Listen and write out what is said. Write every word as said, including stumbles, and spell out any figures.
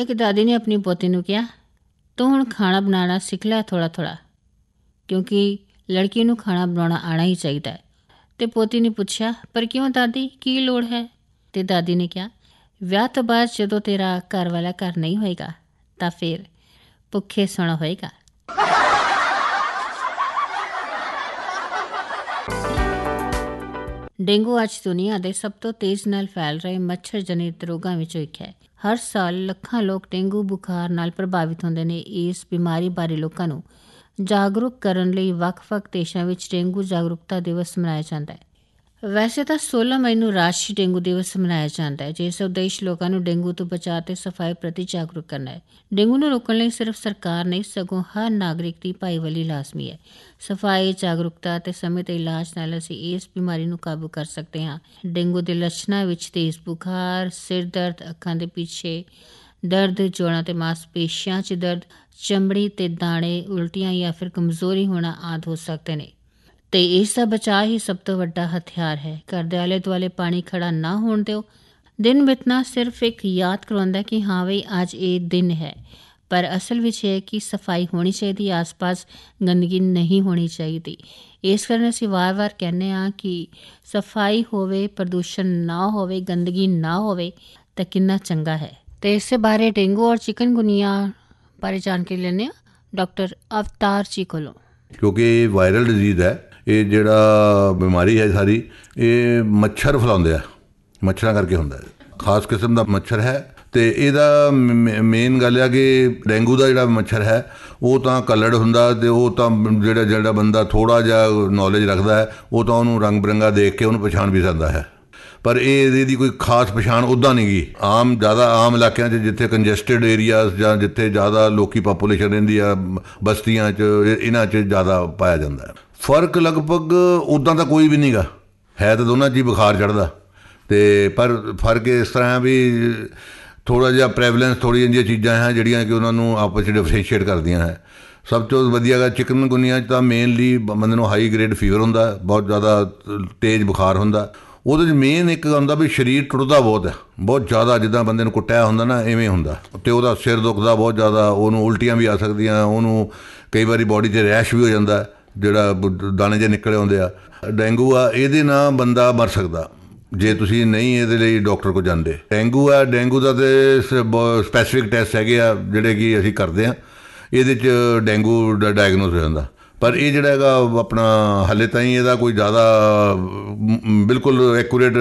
ਇੱਕ ਦਾਦੀ ਨੇ ਆਪਣੀ ਪੋਤੀ ਨੂੰ ਕਿਹਾ, ਤੂੰ ਹੁਣ ਖਾਣਾ ਬਣਾਉਣਾ ਸਿੱਖ ਲੈ ਥੋੜ੍ਹਾ ਥੋੜ੍ਹਾ, ਕਿਉਂਕਿ ਲੜਕੀ ਨੂੰ ਖਾਣਾ ਬਣਾਉਣਾ ਆਉਣਾ ਹੀ ਚਾਹੀਦਾ ਹੈ। ਅਤੇ ਪੋਤੀ ਨੇ ਪੁੱਛਿਆ, ਪਰ ਕਿਉਂ ਦਾਦੀ, ਕੀ ਲੋੜ ਹੈ? ਅਤੇ ਦਾਦੀ ਨੇ ਕਿਹਾ, ਵਿਆਹ ਤੋਂ ਬਾਅਦ ਜਦੋਂ ਤੇਰਾ ਘਰ ਵਾਲਾ ਘਰ ਨਹੀਂ ਹੋਏਗਾ ਤਾਂ ਫਿਰ ਭੁੱਖੇ ਸੌਣਾ ਹੋਏਗਾ। ਡੇਂਗੂ ਅੱਜ ਦੁਨੀਆ ਦੇ ਸਭ ਤੋਂ ਤੇਜ਼ ਨਾਲ ਫੈਲ ਰਹੇ ਮੱਛਰ ਜਨਿਤ ਰੋਗਾਂ ਵਿੱਚੋਂ ਇੱਕ ਹੈ। ਹਰ ਸਾਲ ਲੱਖਾਂ ਲੋਕ ਡੇਂਗੂ ਬੁਖਾਰ ਨਾਲ ਪ੍ਰਭਾਵਿਤ ਹੁੰਦੇ ਨੇ। ਇਸ ਬਿਮਾਰੀ ਬਾਰੇ ਲੋਕਾਂ ਨੂੰ ਜਾਗਰੂਕ ਕਰਨ ਲਈ ਵੱਖ-ਵੱਖ ਦੇਸ਼ਾਂ ਵਿੱਚ ਡੇਂਗੂ ਜਾਗਰੂਕਤਾ ਦਿਵਸ ਮਨਾਇਆ ਜਾਂਦਾ ਹੈ। ਵੈਸੇ ਤਾਂ ਸੋਲਾਂ ਮਈ ਨੂੰ ਰਾਸ਼ਟਰੀ ਡੇਂਗੂ ਦਿਵਸ ਮਨਾਇਆ ਜਾਂਦਾ ਹੈ, ਜਿਸ ਦਾ ਉਦੇਸ਼ ਲੋਕਾਂ ਨੂੰ ਡੇਂਗੂ ਤੋਂ ਬਚਾਅ ਅਤੇ ਸਫਾਈ ਪ੍ਰਤੀ ਜਾਗਰੂਕ ਕਰਨਾ ਹੈ। ਡੇਂਗੂ ਨੂੰ ਰੋਕਣ ਲਈ ਸਿਰਫ ਸਰਕਾਰ ਨਹੀਂ, ਸਗੋਂ ਹਰ ਨਾਗਰਿਕ ਦੀ ਭਾਈਵਾਲੀ ਲਾਜ਼ਮੀ ਹੈ। ਸਫਾਈ, ਜਾਗਰੂਕਤਾ ਅਤੇ ਸਮੇਂ 'ਤੇ ਇਲਾਜ ਨਾਲ ਅਸੀਂ ਇਸ ਬਿਮਾਰੀ ਨੂੰ ਕਾਬੂ ਕਰ ਸਕਦੇ ਹਾਂ। ਡੇਂਗੂ ਦੇ ਲੱਛਣਾਂ ਵਿੱਚ ਤੇਜ਼ ਬੁਖਾਰ, ਸਿਰ ਦਰਦ, ਅੱਖਾਂ ਦੇ ਪਿੱਛੇ ਦਰਦ, ਜੋੜਾਂ ਅਤੇ ਮਾਸਪੇਸ਼ੀਆਂ 'ਚ ਦਰਦ, ਚਮੜੀ 'ਤੇ ਦਾਣੇ, ਉਲਟੀਆਂ ਜਾਂ ਫਿਰ ਕਮਜ਼ੋਰੀ ਹੋਣਾ ਆਦਿ ਹੋ ਸਕਦੇ ਨੇ। ਅਤੇ ਇਸ ਦਾ ਬਚਾਅ ਹੀ ਸਭ ਤੋਂ ਵੱਡਾ ਹਥਿਆਰ ਹੈ। ਘਰ ਦੇ ਆਲੇ ਦੁਆਲੇ ਪਾਣੀ ਖੜ੍ਹਾ ਨਾ ਹੋਣ ਦਿਓ। ਦਿਨ ਬਿਤਣਾ ਸਿਰਫ ਇੱਕ ਯਾਦ ਕਰਵਾਉਂਦਾ ਕਿ ਹਾਂ ਬਈ ਅੱਜ ਇਹ ਦਿਨ ਹੈ, ਪਰ ਅਸਲ ਵਿੱਚ ਇਹ ਕਿ ਸਫਾਈ ਹੋਣੀ ਚਾਹੀਦੀ, ਆਸ ਪਾਸ ਗੰਦਗੀ ਨਹੀਂ ਹੋਣੀ ਚਾਹੀਦੀ। ਇਸ ਕਾਰਨ ਅਸੀਂ ਵਾਰ-ਵਾਰ ਕਹਿੰਦੇ ਹਾਂ ਕਿ ਸਫਾਈ ਹੋਵੇ, ਪ੍ਰਦੂਸ਼ਣ ਨਾ ਹੋਵੇ, ਗੰਦਗੀ ਨਾ ਹੋਵੇ ਤਾਂ ਕਿੰਨਾ ਚੰਗਾ ਹੈ। ਅਤੇ ਇਸੇ ਬਾਰੇ ਡੇਂਗੂ ਔਰ ਚਿਕਨਗੁਨੀਆ ਬਾਰੇ ਜਾਣਕਾਰੀ ਲੈਂਦੇ ਹਾਂ ਡਾਕਟਰ ਅਵਤਾਰ ਜੀ ਕੋਲੋਂ। ਕਿਉਂਕਿ ਇਹ ਵਾਇਰਲ ਡਿਜ਼ੀਜ਼ ਹੈ, ਇਹ ਜਿਹੜਾ ਬਿਮਾਰੀ ਹੈ ਸਾਰੀ ਇਹ ਮੱਛਰ ਫੈਲਾਉਂਦੇ ਆ, ਮੱਛਰਾਂ ਕਰਕੇ ਹੁੰਦਾ ਹੈ। ਖਾਸ ਕਿਸਮ ਦਾ ਮੱਛਰ ਹੈ ਅਤੇ ਇਹਦਾ ਮੇਨ ਗੱਲ ਆ ਕਿ ਡੇਂਗੂ ਦਾ ਜਿਹੜਾ ਮੱਛਰ ਹੈ ਉਹ ਤਾਂ ਕਲਰਡ ਹੁੰਦਾ ਅਤੇ ਉਹ ਤਾਂ ਜਿਹੜਾ ਜਿਹੜਾ ਬੰਦਾ ਥੋੜ੍ਹਾ ਜਿਹਾ ਨੌਲੇਜ ਰੱਖਦਾ ਹੈ ਉਹ ਤਾਂ ਉਹਨੂੰ ਰੰਗ ਬਿਰੰਗਾ ਦੇਖ ਕੇ ਉਹਨੂੰ ਪਛਾਣ ਵੀ ਸਕਦਾ ਹੈ, ਪਰ ਇਹ ਇਹਦੀ ਕੋਈ ਖਾਸ ਪਛਾਣ ਉੱਦਾਂ ਨਹੀਂ ਗੀ। ਆਮ ਜ਼ਿਆਦਾ ਆਮ ਇਲਾਕਿਆਂ 'ਚ ਜਿੱਥੇ ਕੰਜਸਟਡ ਏਰੀਆਜ਼ ਜਾਂ ਜਿੱਥੇ ਜ਼ਿਆਦਾ ਲੋਕੀ ਪਾਪੂਲੇਸ਼ਨ ਰਹਿੰਦੀ ਆ, ਬਸਤੀਆਂ 'ਚ, ਇਹਨਾਂ 'ਚ ਜ਼ਿਆਦਾ ਪਾਇਆ ਜਾਂਦਾ ਹੈ। ਫਰਕ ਲਗਭਗ ਉੱਦਾਂ ਤਾਂ ਕੋਈ ਵੀ ਨਹੀਂ ਗਾ, ਹੈ ਤਾਂ ਦੋਨਾਂ 'ਚ ਹੀ ਬੁਖਾਰ ਚੜ੍ਹਦਾ, ਅਤੇ ਪਰ ਫਰਕ ਇਸ ਤਰ੍ਹਾਂ ਵੀ ਥੋੜ੍ਹਾ ਜਿਹਾ ਪ੍ਰੈਵਲੈਂਸ ਥੋੜ੍ਹੀਆਂ ਜਿਹੀਆਂ ਚੀਜ਼ਾਂ ਹੈ ਜਿਹੜੀਆਂ ਕਿ ਉਹਨਾਂ ਨੂੰ ਆਪਸ 'ਚ ਡਿਫਰੈਂਸ਼ੀਏਟ ਕਰਦੀਆਂ ਹੈ। ਸਭ ਤੋਂ ਵਧੀਆ ਗਾ ਚਿਕਨਗੁਨੀਆ 'ਚ ਤਾਂ ਮੇਨਲੀ ਬੰਦੇ ਨੂੰ ਹਾਈ ਗ੍ਰੇਡ ਫੀਵਰ ਹੁੰਦਾ, ਬਹੁਤ ਜ਼ਿਆਦਾ ਤੇਜ਼ ਬੁਖਾਰ ਹੁੰਦਾ। ਉਹਦੇ 'ਚ ਮੇਨ ਇੱਕ ਹੁੰਦਾ ਵੀ ਸਰੀਰ ਟੁੱਟਦਾ ਬਹੁਤ ਹੈ, ਬਹੁਤ ਜ਼ਿਆਦਾ, ਜਿੱਦਾਂ ਬੰਦੇ ਨੂੰ ਕੁੱਟਿਆ ਹੁੰਦਾ ਨਾ ਇਵੇਂ ਹੁੰਦਾ, ਅਤੇ ਉਹਦਾ ਸਿਰ ਦੁਖਦਾ ਬਹੁਤ ਜ਼ਿਆਦਾ, ਉਹਨੂੰ ਉਲਟੀਆਂ ਵੀ ਆ ਸਕਦੀਆਂ, ਉਹਨੂੰ ਕਈ ਵਾਰੀ ਬੋਡੀ 'ਚ ਰੈਸ਼ ਵੀ ਹੋ ਜਾਂਦਾ, ਜਿਹੜਾ ਦਾਣੇ ਜਿਹੇ ਨਿਕਲੇ ਆਉਂਦੇ ਆ। ਡੇਂਗੂ ਆ, ਇਹਦੇ ਨਾਲ ਬੰਦਾ ਮਰ ਸਕਦਾ ਜੇ ਤੁਸੀਂ ਨਹੀਂ ਇਹਦੇ ਲਈ ਡਾਕਟਰ ਕੋਲ ਜਾਂਦੇ। ਡੇਂਗੂ ਆ, ਡੇਂਗੂ ਦਾ ਤਾਂ ਸਪੈਸੀਫਿਕ ਟੈਸਟ ਹੈਗੇ ਆ ਜਿਹੜੇ ਕਿ ਅਸੀਂ ਕਰਦੇ ਹਾਂ, ਇਹਦੇ 'ਚ ਡੇਂਗੂ ਦਾ ਡਾਇਗਨੋਸ ਹੋ ਜਾਂਦਾ। ਪਰ ਇਹ ਜਿਹੜਾ ਹੈਗਾ ਆਪਣਾ ਹਾਲੇ ਤਾਈਂ ਇਹਦਾ ਕੋਈ ਜ਼ਿਆਦਾ ਬਿਲਕੁਲ ਐਕੂਰੇਟ